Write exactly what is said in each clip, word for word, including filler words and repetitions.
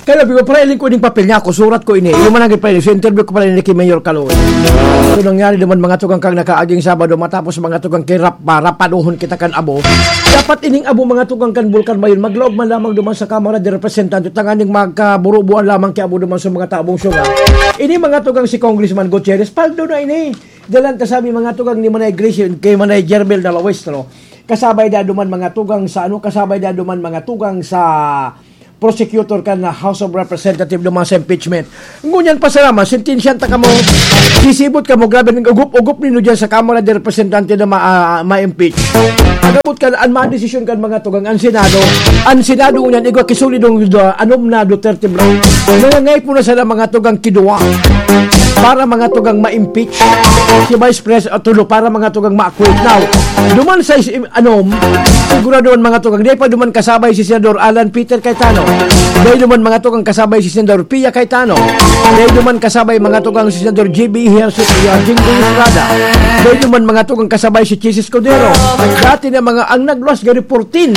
Kaya bigo para iling ko yung papel niya ako, surat ko ini. Yung manangit pa ini, so interview ko pa rin ni Mayor Caloy. So nangyari naman mga tugang kang nakaaging Sabado, matapos mga tugang kirap para panuhon kita kan abo. Dapat ining abo mga tugang kan Bulkan Mayon, magloob man lamang duman sa Kamara de Representante, tanganing magkaburubuan lamang kay abo duman sa mga taabong sunga. Ini mga tugang si Congressman Gutierrez, paldo na ini. Dalan kasabi mga tugang ni Manay Grace, kay Manay Jerbel Dalawestro. Kasabay da duman mga tugang sa ano, kasabay da duman mga tugang sa prosecutor kan na House of Representatives duman sa impeachment. Ngunyan pasalamat, sentensyan ta ka mo, sisibot ka mo, grabe ng ugup-ugup nino dyan sa Kamara de Representante na ma, uh, ma-impeach. Agabot ka, an ma-desisyon kan mga tugang, ang Senado, ang Senado ngunyan, igwa kisulidong uh, anom na Duterte Blanc, nangangay po na sila mga tugang kiduwa para mga tugang ma-impeach si Vice President at tulo para mga tugang ma-acquit. Now, duman sa anom, sigurado mga tugang, di pa duman kasabay si Senador Alan Peter Cayetano, di duman mga tugang kasabay si Senador Pia Cayetano, di duman kasabay mga tugang si Senador J B Herso, Jingo Estrada, di duman mga tugang kasabay si Chis Escudero, dati na mga ang nagluwas gari fourteen.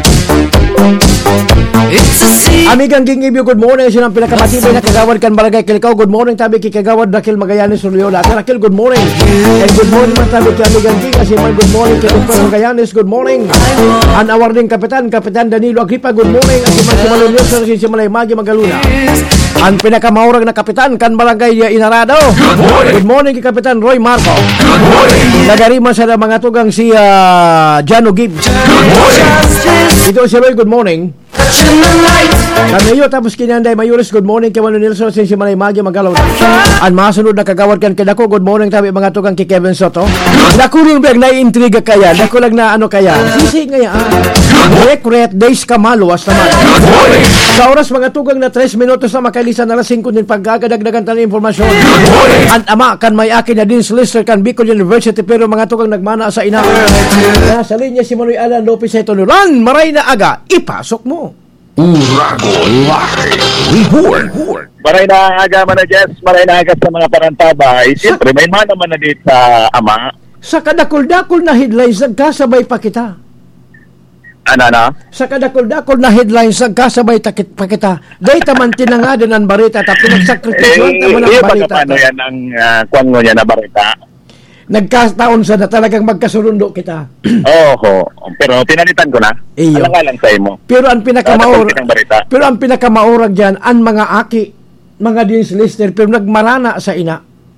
Amigang Gingibyo, good morning. Sinang pinakamatibay na kagawad kan Barangay Kilikaw. Good morning tabi kay kagawad Dakil Magallanes Suryola. Ate Rakil, good morning. And good morning man tabi kay Amigang Ging. Kasi man good morning kay Doctor Magallanes, good morning. An awarding Kapitan, Kapitan Danilo Agripa, good morning. Kasi man si Malay Nelson, si Malay Magi Magaluna. Ang pinakamaurag na Kapitan kan Barangay Inarado. Good morning. Good morning kay Kapitan Roy Marco. Good morning. Nagariman sa mga tugang si uh, Jano Gibbs. Good morning. Ito si Roy, good morning. Kamayo tapos kinanday Mayores, good morning kay Manu Nelson, si Malay Magi Magalaw. Ang masunod na kagawad kan kadako, good morning tabi mga tugang kay Kevin Soto. Dako ring bag na intriga kaya, dako lang na ano kaya. Sisi nga yan. Recret days kamaluwas naman. Sa oras mga tugang na tres minutos na makalisa na alas singko din pagkagadagdagan tayo informasyon. Ang ama kan may akin na din solicitor kan Bicol University pero mga tugang nagmana sa ina. Sa linya si Manoy Alan Lopez ay tunuran, maray na aga, ipasok mo. Uragon Live Report. Maray na aga man na Jess, maray na aga sa mga parantabay. Siyempre, may man naman na dito sa ama. Sa kadakol-dakol na headlines, nagkasabay pa kita. Ano na? Sa kadakol-dakol na headlines, nagkasabay takit pa kita. Dahil man tinangadan ang barita, tapos nagsakripisyon eh, naman ang eh, barita. Paano yan ang uh, kwan mo niya na barita? Nagkataon sa na talagang magkasurundo kita. Oo, pero pinalitan ko na. Iyo. Alang nga lang sa imo. Pero ang pinakamaurag, pero ang pinakamaurag diyan ang mga aki, mga dins listener pero nagmarana sa ina.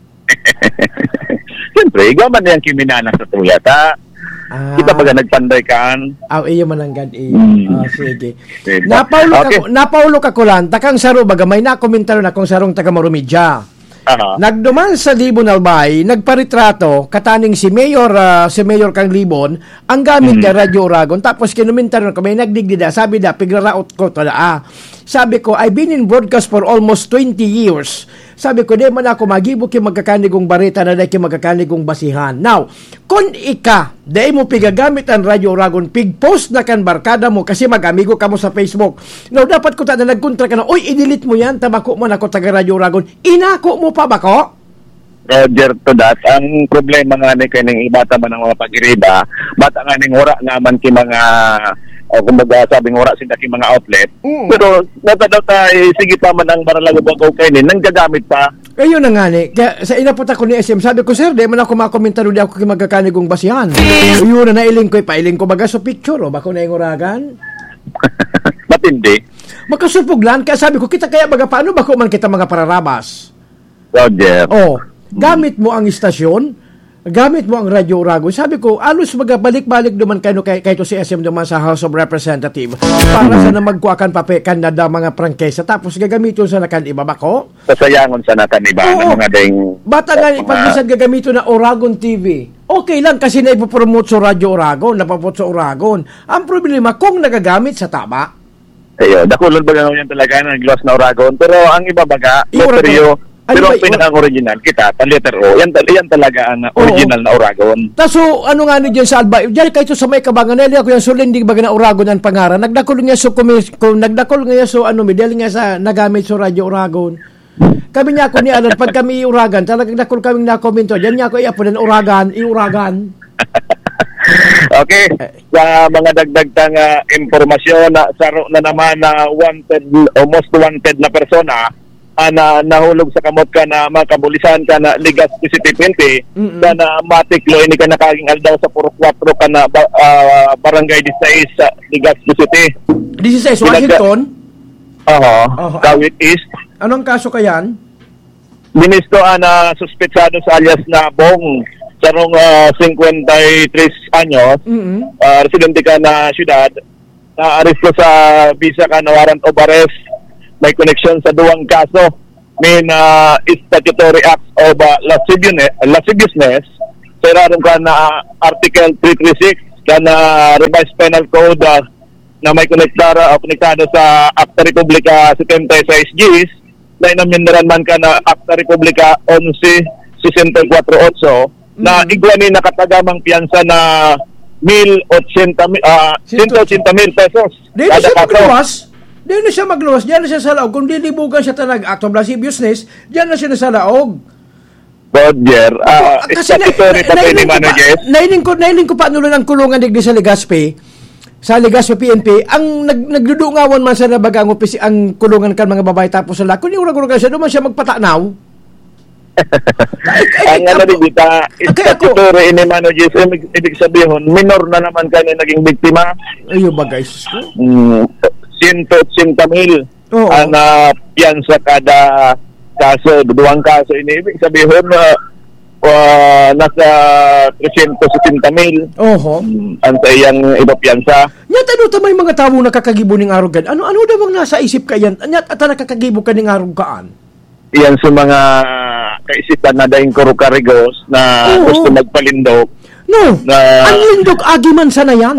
Siyempre, ikaw man yung kiminana sa tuyata. Ah, kita pag nagpanday kaan. Aw, ah, iyo mananggad iyo. Mm. Ah, sige. Diba? Napaulo Okay. ka napaulo ka kulan takang saro baga may na komentaryo na kung sarong taga Marumidya. Uh-huh. Nagduman sa Libon Albay, nagparitrato kataning si Mayor uh, si Mayor Kang Libon ang gamit mm-hmm. niya Radyo Uragon tapos kinumentaryo ko may nagdigdida sabi da pigraraot ko tala ah. Sabi ko I've been in broadcast for almost twenty years. Sabi ko di man ako magibok yung magkakanigong barita na dahil magkakanigong basihan. Now, kung ika dahil mo pigagamit ang Radyo Uragon, pig-post na kan barkada mo kasi mag-amigo ka mo sa Facebook. Now, dapat ko ta na nagkontra ka na, uy, i-delete mo yan, tabako mo na ako taga Radyo Uragon. Inako mo pa ba ko? Roger, to that, ang problema nga ni kaning ibata man ng mga pag-iriba, bata nga ning wara nga man ki mga o kumbaga sabing wala sila ki mga outlet. Mm. Pero natadaw tayo, sige pa man ang baralago ba ko kainin, nang gagamit pa. Ayun na nga ni. Kaya sa inapunta ko ni S M, sabi ko, sir, di man ako makomentaro di ako kimagkakanigong basihan. Ayun na nailing ko, ipailing ko baga sa picture, o bako na yung uragan. Matindi. Magkasupuglan, kaya sabi ko, kita kaya baga, paano bako man kita mga pararabas? Roger. Oh, gamit mo ang istasyon, gamit mo ang Radyo Uragon. Sabi ko, alos magabalik-balik duman kayo kay kay to si S M duman sa House of Representatives para sa na magkuakan pape kanada mga prangkesa tapos gagamiton sa nakan iba ba ko? Sasayangon sa nakan iba ng mga ding bata nga ipagbisan gagamito na Uragon T V. Okay lang kasi na ipopromote sa Radyo Uragon, napapromote sa Uragon. Ang problema kung nagagamit sa tama. Ayo, dakulon baga yan talaga nag-gloss na Uragon pero ang iba baga, pero pero ang pinaka-original, kita, ta letter O, yan, yan talaga ang original oo. Na Uragon. Taso, ano nga ni dyan sa Alba, dyan kayo sa may kabangan, nali ako yung sulindig baga na Uragon ang pangaran, nagdakol nga so, kung, nagdakol nga so, ano, medali nga sa, nagamit sa Radyo Uragon. Kami niya ako ni Alan, pag kami iuragan, talagang dakol kaming nakomento, dyan niya ako iapunan, Uragan, iuragan. Okay, sa mga dagdag tang uh, impormasyon na saro na naman na wanted, almost wanted na persona uh, na nahulog sa kamot ka na makabulisan ka na Legazpi City twenty mm-hmm. ka na matiklo ini ka nakaging aldaw sa puro four ka na uh, barangay sixteen sa Legazpi City. sixteen Washington? Oo, uh-huh. Kawit East. Anong kaso kayan? Ministro na uh, suspetsado sa alias na Bong sarong uh, fifty-three anyos, mm-hmm. uh, residente ka na syudad, na-aresto sa visa ka na warrant of arrest, may connection sa duwang kaso, may uh, statutory acts of uh, lasciviousness, lasciviousness, siraron ka na uh, Article three thirty-six ka na revised penal code uh, na may konektara o uh, konektado sa Acta Republica seventy-six Gs, na inamindaran man ka na Acta Republica eleven sixty-four eight mm-hmm. na igwani nakatagamang piyansa na mil ochenta mil, uh, one hundred eighty mil pesos. Di na siya magluwas. Di na siya magluwas. Diyan na siya sa laog. Kung dilibugan siya talaga act of lasciviousness, diyan na siya na sa laog. Roger, uh, kasi statutory na, na, na, nailing ko, nailing ko pa nulo ng kulungan digdi sa Legazpi, sa Legazpi P N P, ang nag, nagdudungawan man sa nabagang opisi, ang kulungan kan mga babae tapos sa lako, ni urag-urag siya, doon man siya magpatanaw. Ang ano rin dito, statutory ini Mano Jess, ibig sabihin, minor na naman kanya naging biktima. Ayo ba guys? Mm, one hundred eighty mil oh, ang uh, piyansa kada kaso, duwang kaso ini, ibig sabihin, uh, uh, nasa three hundred sixty mil oho um, ang sa iyang iba piyansa. Nyat ano ta may mga tawo nakakagibo ning arog ano ano daw bang nasa isip ka yan? Nyat ata nakakagibo ka ning arog kaan? Iyan sa mga kaisipan na daing kurukarigos na oo, gusto magpalindok. No, na, ang lindok agi man sana yan.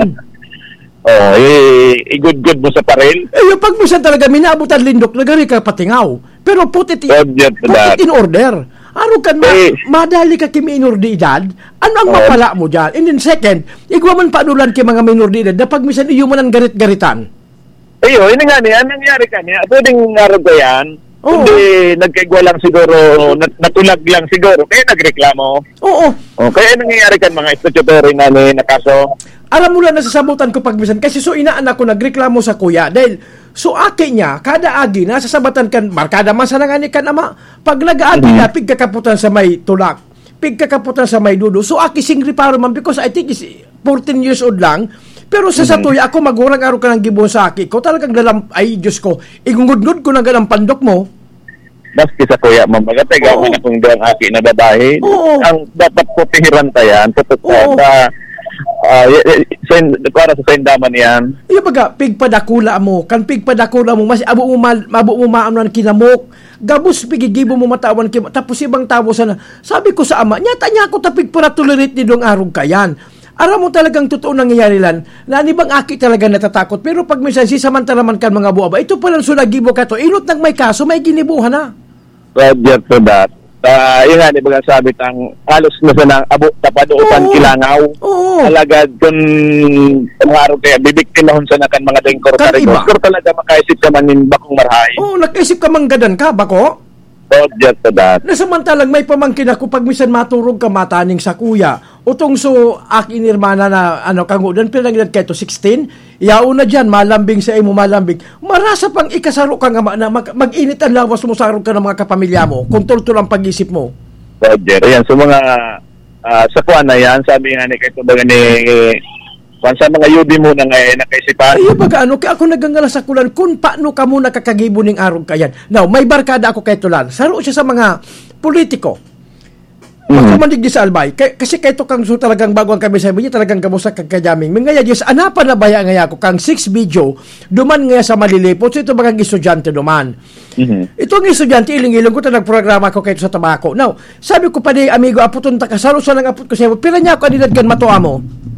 Oh, eh, i-good-good mo sa paril. Eh, yung pag mo siya talaga minabutan lindok, nagari ka patingaw. Pero put it, put it in order. Ano kan, ma- eh, madali ka kay minor de edad, ano ang oh, mapala mo dyan? And then second, igwa man paanulan kay mga minor de edad, na pag misan iyo man ang garit-garitan. Ayo, ini nga niya, nangyari ka niya, pwedeng ngarog ko yan, oh, hindi nagkaigwa lang siguro, nat- natulag lang siguro, kaya nagreklamo. Oo. Oh, kaya nangyayari kan mga statutory na ni nakaso. Alam mo lang nasasabutan ko pag misan, kasi so inaanak ko nagreklamo sa kuya, dahil so aki niya, kada agi na, sasabatan kan, markada man sa nangani kan ama, pag nag-agi mm-hmm. na, pigkakaputan sa may tulak, pigkakaputan sa may dudo, so aki singri para man, because I think is fourteen years old lang, pero sa mm-hmm. satuya, ako magurang araw ka ng gibon sa aki ko, talagang lalam, ay Diyos ko, igungudngud ko na galang pandok mo. Baski sa kuya, mamagatay, gawin na kung doon aki na babae, oo, ang dapat putihiran tayan, putihiran ta, Uh, sen, para sa sendaman yan. Iya baga, pigpadakula mo. Kan pigpadakula mo, mas abo mo, mal, abo mo maanuan kinamok. Gabos pigigibo mo matawan kinamok. Tapos ibang tao sana. Sabi ko sa ama, nyata niya ako tapig para tolerate ni dong arog kayan. Aram mo talagang totoo nangyayari lan. Na anibang aki talaga natatakot. Pero pag minsan si samantalaman kan mga buwaba, ito palang sulagibo ka to. Inot nang may kaso, may ginibuhan na. Roger to that. Uh, yun nga, di ba sabi tang halos na sa nang abo tapadoopan kilangaw. Oo. Alagad kung umaro kaya bibiktimahon sa nakan mga dengkor karigos. Kung talaga makaisip ka man nin bakong marhay. Oo, nakaisip ka manggadan ka, bako? Oh, just to that. Nasamantalang may pamangkin ako pag misan maturog ka mataning sa kuya. Utong so akin irmana na ano kangudan pero nang kay to sixteen, yao na diyan malambing sa imo malambing. Marasa pang ikasaro ka nga na mag, mag-init ang lawas mo sarog ka ng mga kapamilya mo. Kontrol ang pag-isip mo. Roger, yan so mga uh, sa kuan na yan, sabi nga ni kay to ni kung sa mga yudi mo na ngayon nakaisipan. Ay, baga ano, kaya ako nagangala sa kulan kung paano ka muna kakagibo ng arog kayan. Now, may barkada ako kay Tulan. Saro siya sa mga politiko. Mm-hmm. Ako mandig sa albay. K- kasi kay to kang so talagang bago ang kami sabi niya, talagang kamusta kagkajaming. Mga Diyos, anapan na baya ngaya ko kang six video, duman ngaya sa malilipot. So ito mga estudyante duman. Mm-hmm. Itong estudyante, iling-iling ko ito nagprograma ko kayo sa tabako. Now, sabi ko pa di, amigo, aputon ta ka, saro sa lang apot ko sa'yo. Pila niya ako anilad kan matuwa mo.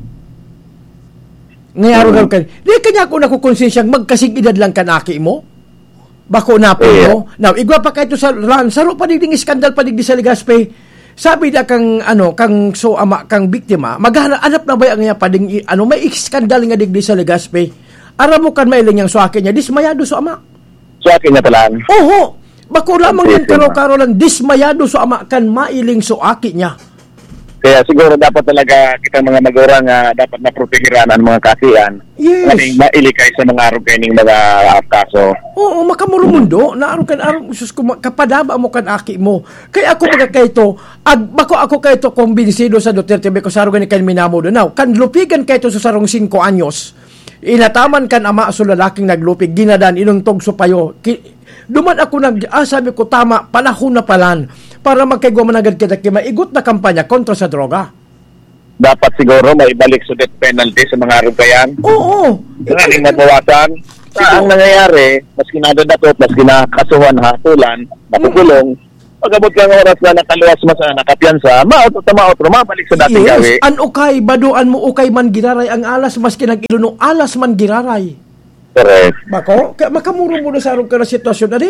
Ngayaro ka. Di kanya ako nakukonsensyang magkasigidad lang kanaki mo. Bako na po yeah. mo. Now, igwa pa kayo sa ran. Saro pa digding iskandal pa digdi sa Legazpi. Sabi na kang, ano, kang so ama, kang biktima, maghanap na ba nga pa ding, ano, may iskandal nga digdi sa Legazpi. Aram mo kan mailing yang so akin niya. Dismayado so ama. So akin niya talaan. Oho. Bako lamang yung karo-karo lang. Dismayado so ama kan mailing so akin niya. Kaya siguro dapat talaga kita mga magulang nga dapat na protehiran ang mga kasian. Yes. Kaning mailikay sa mga araw kaning mga uh, kaso. Oo, makamurumundo na aron kan aron sus ko kapadaba mo kan aki mo. Kaya ako mga kayto, ag bako ako kayto kumbinsido sa Duterte beko sa aron kan minamo do now. Kan lupigan kayto sa sarong singko anyos. Inataman kan ama so lalaking naglupig ginadan inuntog so payo. Ki, duman ako nag ah, sabi ko tama panahon na palan para magkaigwa managad kita kay maigot na kampanya kontra sa droga. Dapat siguro maibalik sa death penalty sa mga rupayan. Oo. Nga ning mabawasan. Sa ang nangyayari, mas kinadadatot, mas kinakasuhan hatulan, makukulong, pag-abot ka ng oras na nakaluwas mas na nakapiyansa, maot at maot, mabalik sa dating yes. gawi. An ukay, baduan mo ukay man giraray ang alas, mas kinag-iluno, alas man giraray. Correct. Bako, kaya makamuro mo na sa arong ka na sitwasyon na di.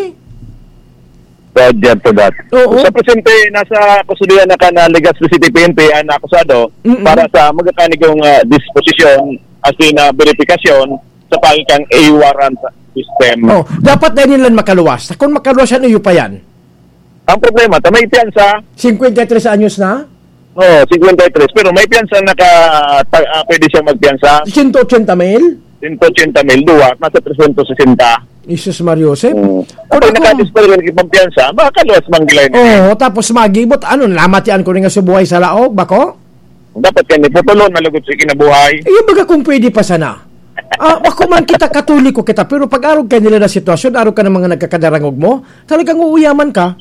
Roger to that. Oo. Sa presente, nasa kusudian na ka na Legazpi City P N P ang akusado Mm-mm. para sa magkakanig yung uh, disposisyon as in uh, verifikasyon sa pangikang A-warrant system. Oh, dapat na nilang makaluwas. Kung makaluwas yan, iyo pa yan. Ang problema, ta may piyansa, fifty-three anyos na? oh, fifty-three, pero may piyansa naka, ta, uh, pwede siya magpiyansa, one hundred eighty mil? one hundred eighty mil, duwa, nasa three hundred sixty. Jesus Mariosep. Mm. Kung Kapag ako- nakadispal rin kipang piyansa, makaluwas mang gilay Oh, niya. tapos magibot, ano, lamatian ko rin nga subuhay sa laog, bako? Dapat kani putulon, malugod sa kinabuhay. Eh, baga kung pwede pa sana. Ah, ako man kita, katoliko kita, pero pag arog ka nila na sitwasyon, arog ka ng mga nagkakadarangog mo, talagang uuyaman ka.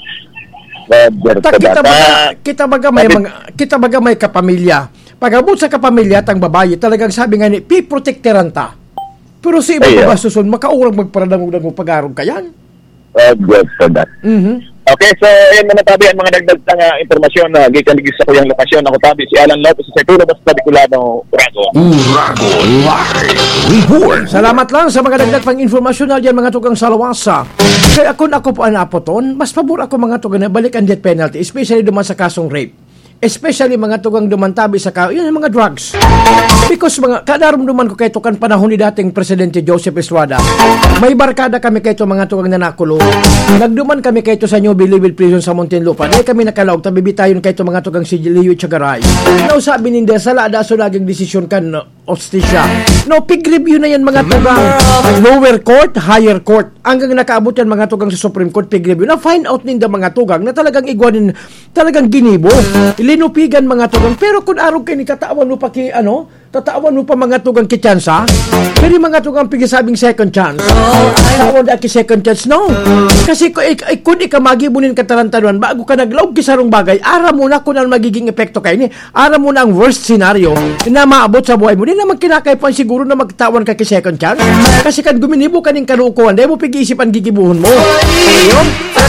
Roger Ta, to kita that. baga, Ah, kita baga may Sabi- mga, kita baga may kapamilya. Pag-abot sa kapamilya at ang babae, talagang sabi nga ni, pi-protecteran ta. Pero sa iba Ay, ba ah. susun, makaurang magparadangog-dangog pag-arog ka yan. Roger to that. Mhm. Okay, so ayan mga tabi, ang mga dagdag na uh, impormasyon na gikan digis sa kuyang lokasyon. Ako tabi, si Alan Lopez, sa Tulo Basta Bicolano, Urago. Urago Live Report. Salamat lang sa mga dagdag pang informasyon na diyan mga tugang salawasa. Kaya kung ako po ang apoton, mas pabor ako mga tugang na balik ang death penalty, especially duman sa kasong rape. Especially mga tugang dumantabi sa ka, yun ang mga drugs. Because mga, kadarumduman ko kay tukan panahon ni dating Presidente Joseph Estrada, may barkada kami kay to mga tugang na nakulong. Nagduman kami kay to sa New Bilibid Prison sa Muntinlupa. Dahil kami nakalaog, tabibitayon kay to mga tugang si Leo Chagaray. Now sabi ninda, sala da so laging desisyon kan ostisya. No, pig review na yan mga tugang. Lower court, higher court. Hanggang nakaabot yan mga tugang sa Supreme Court, pig review. Na find out ninda mga tugang na talagang igwanin, talagang ginibo. Linupigan mga tugang. Pero kung arog kayo ni katawan mo pa ki, ano, tatawan mo pa mga tugang ki chance, ha? Pero mga tugang pigisabing second chance. Tawad aki second chance, no? Kasi kung, ik, kung ikamagibunin katarantanuan, bago ka naglaog kisarong bagay, ara mo na kung ano magiging epekto kayo ni. Ara mo na ang worst scenario na maabot sa buhay mo. Di naman kinakaipan siguro na magtawan ka ki second chance. Kasi kan guminibo ka ng kanukuhan, di mo pag-iisip ang gigibuhon mo. Ayun.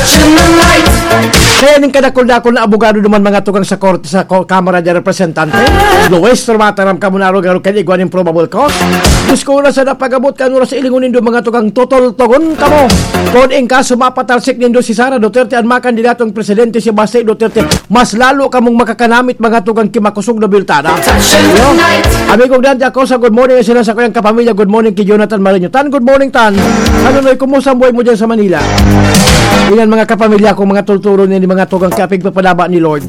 Kaya ning kadakol-dakol na abogado naman mga tugang sa korte sa Kamara de Representante. Luis Mataram kamunaro garo kay igwanin probable cause. Gusto na sa napagabot kanura sa ilingon nindo mga tugang totol togon kamo. Kon ing kaso mapatalsik nindo si Sara Duterte ang mga kandidatong presidente si Basti Duterte, mas lalo kamong makakanamit mga tugang kimakusog na biltada. Amigong dan ako sa good morning sila sa kayang kapamilya. Good morning kay Jonathan Marino. Tan, good morning Tan. Ano noy kumusta ang buhay mo diyan sa Manila? Ilan mga kapamilya ko, mga tulturo ni mga tugang kapig papadaba ni Lord.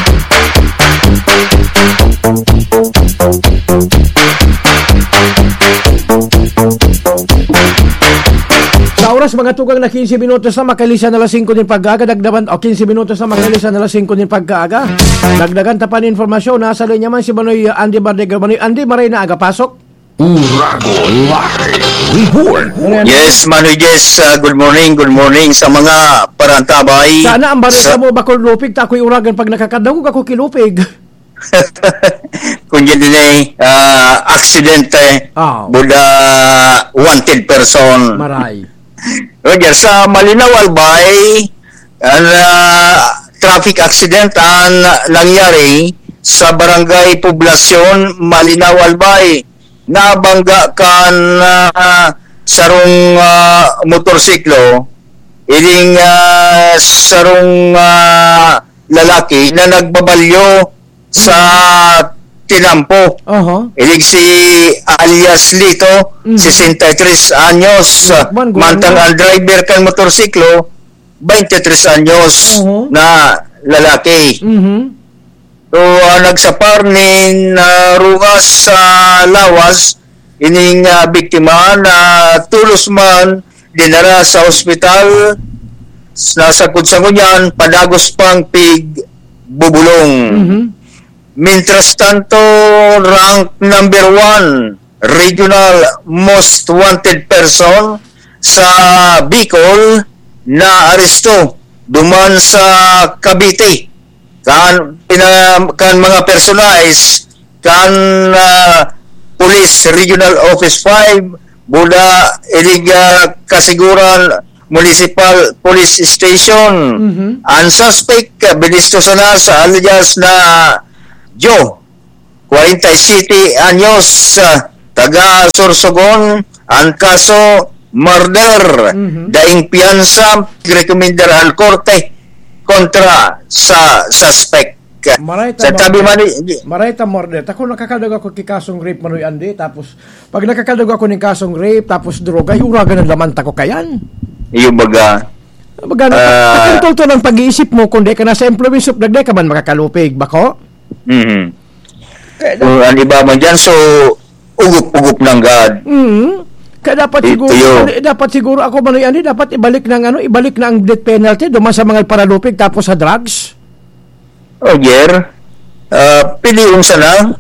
Sa oras mga tugang na fifteen minutos na makalisa na alas five din pag-aga, dagdagan o fifteen minutos na makalisa na alas five din pag-aga. Dagdagan ta pa ni informasyon, nasa linya man si Manoy Andy Bardegar. Manoy Andy, maray na aga pasok. Urago Live Report. Yes, Manu Jess, uh, good morning, good morning sa mga parantabay. Sana ang baril Sa- mo bakol lupig, ta ako'y uragan pag nakakadangog ako kilupig. Kung yun din ay uh, accident eh, Ah. buda wanted person. Maray. Roger, sa Malinaw, Albay, ang uh, traffic accident ang nangyari sa barangay Poblasyon, Malinaw, Albay. Nabangga kan uh, sarong uh, motorsiklo, iling uh, sarong uh, lalaki na nagbabalyo sa tinampo. Oho. Ilig si alias Lito, Mhm. sesenta y tres anyos. Yakman, gumanda. Mantang ang driver kang motorsiklo, veintitrés anyos Mhm. na lalaki. Mhm. So, uh, nagsapar ning uh, rungas sa lawas, ining uh, biktima na tulos man dinara sa ospital, nasa kutsangunyan, padagos pang pig bubulong. Mhm. Mientras tanto, rank number one, regional most wanted person sa Bicol na aresto duman sa Cavite. Kan, pina, kan mga personalis, kan uh, Police Regional Office five, Buda Iliga Kasiguran Municipal Police Station. Mhm. Ang suspect, binisto sana sa alias na Joe, forty-seven anyos, uh, taga Sorsogon, ang kaso murder, Mhm. daing piyansa, rekomendar al korte kontra sa suspect. Maray Sa ta tabi man, Maray ta murder. Ako nakakaldag ako kay kasong rape Manoy Andi, tapos pag nakakaldag ako ng kasong rape tapos droga, uragan ng laman ta ko kayan. yung baga, Magana Ah. uh, to ng pag-iisip mo kung di ka nasa employment of dagday ka man makakalupig bako. mhm. Kaya So, ang iba man dyan, so, ugup-ugup ng God. Mm. Kaya dapat Ito siguro yun. ano, dapat siguro ako Manoy Andi, dapat ibalik ng ano, ibalik na ang death penalty duman sa mga paralupig tapos sa drugs. O, Jer, uh, piliung sana,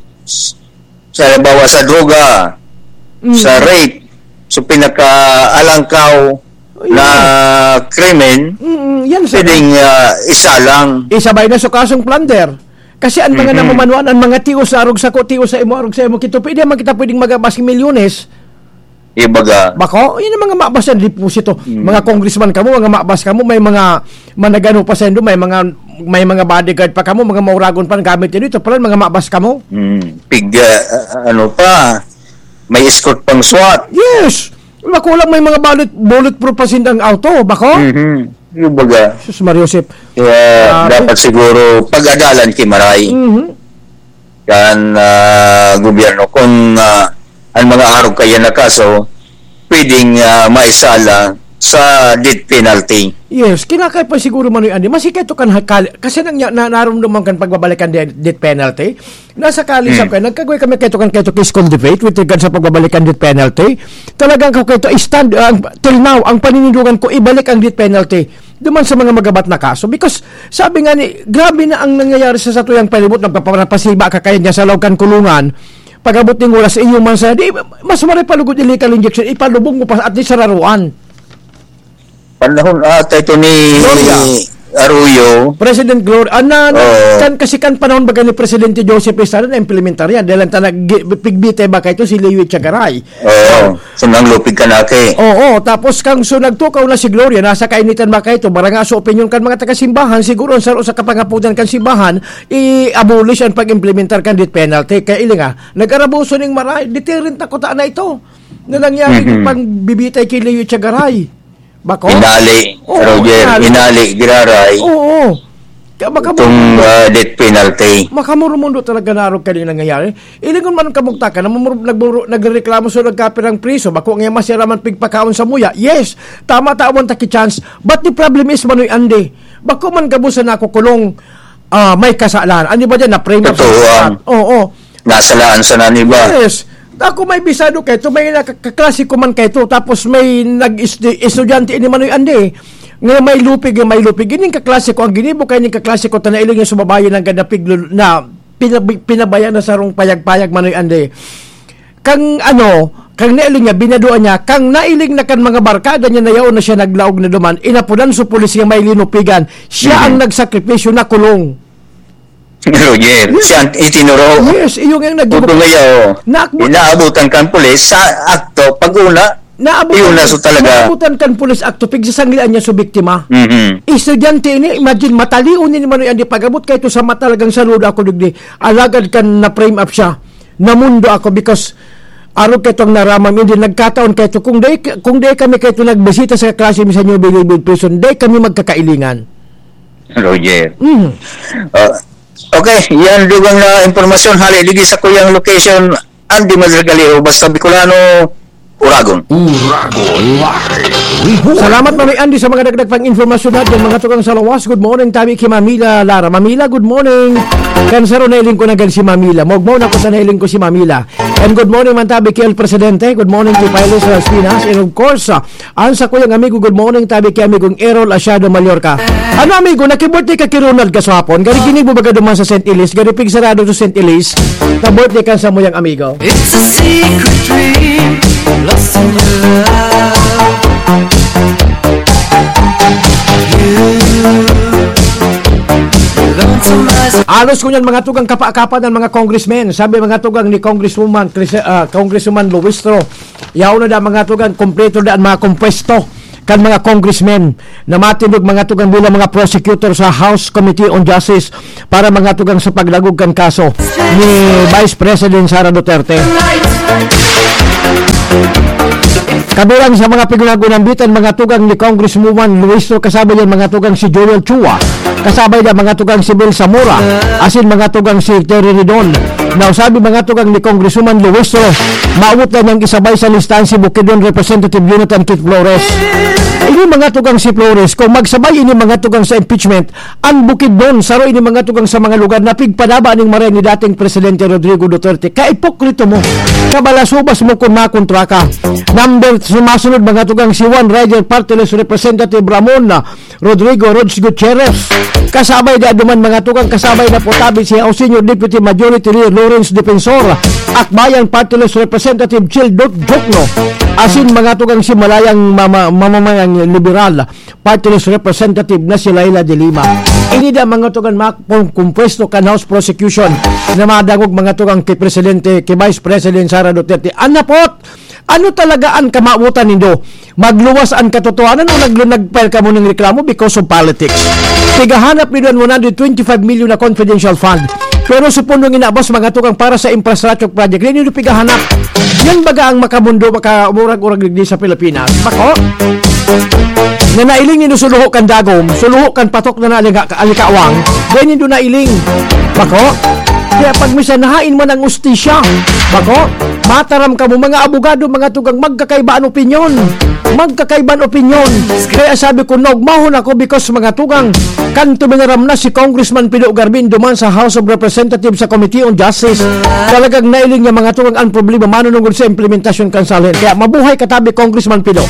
sa bawa sa droga, Mm. sa rape, so pinaka-alangkaw na krimen, Mm, yan sa pwedeng uh, isa lang. isabay na sa kasong plunder. Kasi ang mga Mhm. namamanuan, ang mga tiyo sa arog sa ko, tiyo sa imo, arog sa imo, kito, pwede man kita pwedeng magabas ng milyones. Yung baga, Bako, yun ang mga maabas ng deposito. Mm. Mga congressman kamo, mga maabas kamo, may mga managano pa sa indo, may mga may mga bodyguard pa kamo, mga mauragon pa ng gamit yun dito. Pala mga maabas kamo. mm, pig, uh, ano pa, may escort pang SWAT. Yes! Makulang may mga bullet, bulletproof pa sindang auto. Bako? Mhm. Yung baga, Sus Mariosep. kaya Ah, dapat siguro pag-adalan kimaray. Mhm. kan uh, gobyerno kung uh, ang mga arog kaya na kaso pwedeng uh, maisala sa death penalty. Yes, kinakay pa siguro Manoy Andi. Masikay to kan hakal kasi nang na, naramdaman kan pagbabalikan death, death penalty. Nasa kalisap Hmm. kay nagkagway kami kay to kan kay to case debate with regard sa pagbabalikan death penalty. Talagang ko kay to stand uh, till now ang paninindigan ko ibalik ang death penalty duman sa mga magabat na kaso because sabi nga ni grabe na ang nangyayari sa satuyang palibot nagpapasiba ka kay niya sa lawkan kulungan. Pagabot ning oras iyo man sa di mas mare palugod illegal injection ipalubong mo pa at least sa raruan. Panahon ata ito ni Gloria. Arroyo. President Gloria, ana, Oo. kan kasi kan panahon baga ni Presidente Joseph Estrada na implementar yan. Dahil ang tanag, pigbite ba kayo si Leo Chagaray. Oo, sunang lupig ka na ke. Oo, tapos kang so nagtukaw na si Gloria, nasa kainitan ba kayo, barang nga sa opinion kan mga taga-simbahan, siguro sa sa kapangapunan kan simbahan, i-abolish ang pag-implementar kan death penalty. Kaya ili nga, nag-arabuso ng maray, deterrent na kuta na ito. Na nangyari Mhm. pang bibitay kay Leo Chagaray. Bako? Inali, Oo, Roger, inali. inali, giraray. Oo. Kaya Itong makamundo, uh, death penalty. makamurumundo talaga narog kanina nangyayari. Ilingon man ang kamugtakan, nagburo, nagreklamo sa nagkapirang priso, bako nga masiraman pigpakaon sa muya. Yes, tama tawon taki chance. But the problem is, Manoy Andi, bako man gabusan ako kulong ah, may kasalan. Ano ba dyan? Na-frame up sa Totoo, lahat. ang- Oo, oo. Nasalaan sa naniba. Yes. Ako may bisado kay to, may nakaklasiko man kay to, tapos may nag-estudyante ini Manoy Andi. Nga may lupig, nga may lupig. Gining kaklasiko, ang ginibok kay ning kaklasiko, tanailing yung sumabayan ng ganda piglo na pinab- pinabayan na sarong payag-payag Manoy Andi. Kang ano, kang nailing niya, binaduan niya, kang nailing na kan mga barkada niya na yaon na siya naglaog na duman, inapunan sa pulis nga may linupigan, siya ang nagsakripisyo na kulong. Roger, siya itinuro. Yes, iyo nga yung nag- Puto ngayon, Naakbo- inaabutan kang pulis sa akto pag-una. Yun na, so talaga. Naabutan kan pulis akto, pigsasanggilan niya sa biktima. Mhm. Estudyante ini, imagine, mataliun ni Manoy Andi, pag-abot kayo sa matalagang saludo ako digdi, alagad kan na frame up siya, namundo ako because araw kayo itong naramam, hindi nagkataon kayo, kung day, kung day kami kayo nagbisita sa klase mi sa New Bilibid Prison, day kami magkakailingan. Roger. Mm. Uh, okay, yan dugang na impormasyon hali ligi sa kuyang location Andy Madrigaleo basta Bicolano Uragon. Uragon Live Report. Salamat Mami Andy sa mga dagdag pang informasyon natin mga tugang sa lawas. Good morning tabi kay Mamila Lara. Mamila, good morning. Kansaro nailing ko na gan si Mamila. Mogmo na ko sa nailing ko si Mamila. And good morning man tabi kay El Presidente. Good morning kay Pilos Las Pinas. And of course, uh, ansa ko yung amigo, good morning tabi kay amigong Errol Asiado Mallorca. Ano amigo, nakibirthday ka kay Ronald kasapon. Gari ginig mo baga duman sa Saint Elise. Gari pigsarado sa Saint Elise. Na birthday ka sa mo yung amigo. It's a secret dream, lost in your love. You belong to my Alos ko niyan mga tugang kapakapan ng mga congressmen. Sabi mga tugang ni Congresswoman uh, Congresswoman Luistro, yaw na da mga tugang kompleto daan mga kompuesto kan mga congressmen na matindog mga tugang bilang mga prosecutor sa House Committee on Justice para mga tugang sa paglagog kan kaso ni Vice President Sara Duterte. Kabilang sa mga pigunagunambitan mga tugang ni Congresswoman Luistro, kasabay yan mga tugang si Joel Chua, kasabay yan mga tugang si Bill Zamora, asin mga tugang si Terry Ridon. Now sabi mga tugang ni Congresswoman Luistro, maabot na niyang isabay sa listahan si Bukidnon Representative Jonathan Kit Flores. Ini mga tugang si Flores, kung magsabay ini mga tugang sa impeachment, ang Bukidnon, saro ini mga tugang sa mga lugar na pigpadaba ning maray ni dating Presidente Rodrigo Duterte. Kaipokrito mo, kabalasubas mo kung makontra ka. Number sumasunod mga tugang si Juan Ryder Parteles Representative Ramon Rodrigo Rods Gutierrez. Kasabay na duman mga tugang, kasabay na po tabi si Senior Deputy Majority Leader Lawrence Defensor, Akbayan Parteles Representative Chil Jokno, asin mga tugang si Malayang mama, mamamayang liberal Parteles Representative na si Laila de Lima. Ini da mga tugang kumpuesto kan House Prosecution na madagog mga tugang kay Presidente, kay Vice President Sara Duterte. Anapot, ano talaga ang kamabutan nindo? Magluwas ang katotohanan o naglunagpile ka mo ng reklamo because of politics? Tigahanap ni one hundred twenty-five million na confidential fund. Pero supundong inabos mga tukang para sa infrastructure project. Yan yung pigahanap. Yan baga ang makamundo, makaumurag-urag ligdi sa Pilipinas. Bako? Na nailing nito suluho kan dagom, suluho kan patok na alikawang, ganyan nito nailing. Bako? Kaya pag misa nahain mo ng ustisya, bako, mataram ka mo mga abogado, mga tugang magkakaibaan opinyon. Magkakaibaan opinyon. Kaya sabi ko, nagmahon ako because mga tugang, kan tuminaram na si Congressman Pido Garbin duman sa House of Representatives sa Committee on Justice. Talagang nailing niya mga tugang ang problema manunungod sa implementasyon kansalin. Kaya mabuhay katabi Congressman Pido.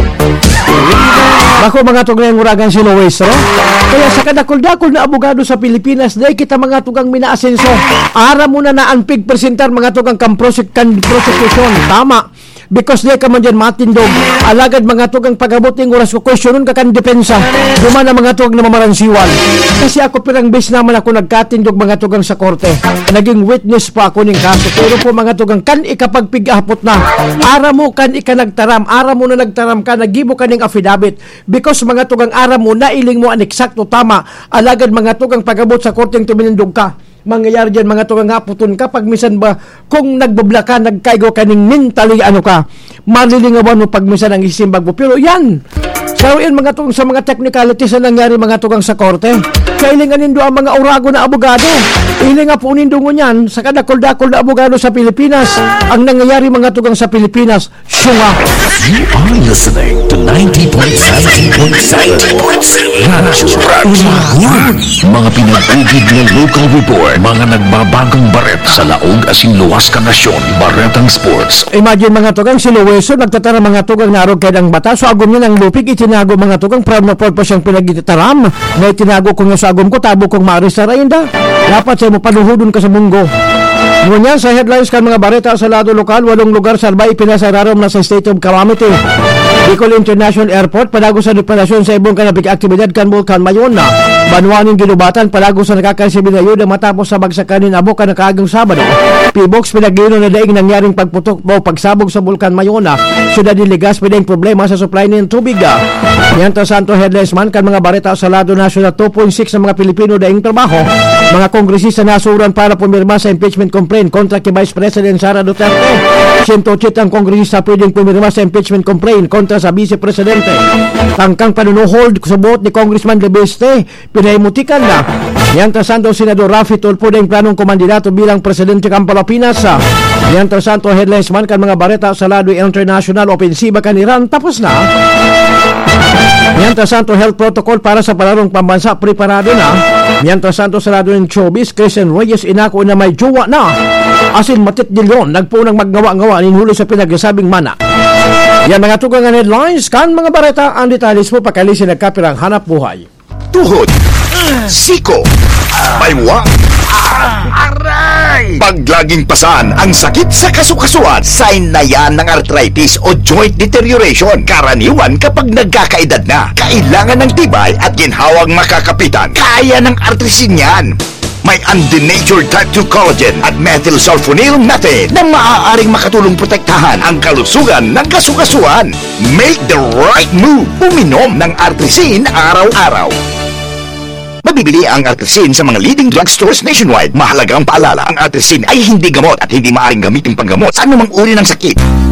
Ako mga tugang uragan si Luistro. Kaya sa kadakol-dakol na abogado sa Pilipinas, dahil kita mga tugang minaasenso, ara mo na na ang pigpresentar mga tugang kan prosecution. Tama. Because di ka man dyan matindog, alagad mga tugang pagabuting oras ko questionon ka kan depensa, dumana mga tugang na mamaransiwan. Kasi ako pirang base naman ako nagkatindog mga tugang sa korte, naging witness pa ako ng kaso. Pero po mga tugang kan ikapagpigahapot na, ara mo kan ika nagtaram, ara mo na nagtaram ka, nagibo ka ng affidavit. Because mga tugang ara mo, nailing mo ang eksakto tama, alagad mga tugang pagabot sa korte ng tuminindog ka. Mangyayari dyan mga tugang haputon ka pag misan ba kung nagbabla ka, nagkaigo ka ning mentally ano ka, malilingawan mo pag misan ang isimbag mo. Pero yan, so yan mga tugang sa mga technicalities na nangyari mga tugang sa korte. Kailangan nindo ang mga urago na abogado. Ili nga po nindo ngunyan sa kadakol-dakol na abogado sa Pilipinas. Ang nangyayari mga tugang sa Pilipinas, syunga. You are listening to ninety point seven point seven. Mga pinag-ugid na local report, mga nagbabagong baret sa laog asin luwas ka nasyon, Baretang Sports. Imagine mga tugang si Luiso, nagtatara mga tugang na arog kaya ng bata. So agom niya ng lupig, itinago mga tugang, proud na proud pa siyang pinagitaram. Na itinago ko nga sa agom ko, tabo kong maaris sa rayinda. Dapat sa'yo mo panuhudon ka sa munggo. Ngunyan sa headlines kan mga bareta sa lado lokal, walong lugar sa albay pinasararom na sa state of calamity. Bicol International Airport, palago sa reparasyon sa ibong kanabig aktibidad kan Vulcan Mayona. Banwaning ginubatan, palago sa nakakasibin na yuda matapos sa bagsakan ni Abo ka nakaagong Sabado. P-Box pinagino na daing nangyaring pagputok o pagsabog sa Vulcan Mayona. Syudad ni Ligas pinang problema sa supply ng tubig. Yan to Santo headlines man kan mga bareta sa lado national two point six ng mga Pilipino daing trabaho. Mga kongresista nasuran para pumirma sa impeachment complaint kontra kay Vice President Sara Duterte. one oh eight ang kongresista pwedeng pumirma sa impeachment complaint kontra pambansa sa Vice Presidente. Tangkang panunuhold sa buot ni Congressman Lebeste, pinahimutikan na. Mientras tanto, Senador Rafi Tulfo na yung planong kumandidato bilang Presidente ng Pilipinas. Mientras tanto, headlines man kan mga bareta sa lado international opensiba kan Iran tapos na. Mientras tanto, health protocol para sa palarong pambansa preparado na. Mientras tanto, sa lado ng showbiz, Christian Reyes inako na may jowa na. Asin Matit de Leon, nagpunang maggawa-ngawa ninhulo sa pinagsasabing mana. Yan mga tugang headlines kan mga bareta, ang detalis mo pakalisin nagkapirang hanap buhay. Tuhod, siko, baywa, aray! Pag laging pasan ang sakit sa kasukasuan, sign na yan ng arthritis o joint deterioration. Karaniwan kapag nagkakaedad na, kailangan ng tibay at ginhawang makakapitan. Kaya ng artrisin yan. May undenatured type two collagen at methylsulfonyl methane na maaaring makatulong protektahan ang kalusugan ng kasukasuan. Make the right move. Uminom ng artrisin araw-araw. Mabibili ang artrisin sa mga leading drugstores nationwide. Mahalagang paalala, ang artrisin ay hindi gamot at hindi maaaring gamitin panggamot sa anumang uri ng sakit.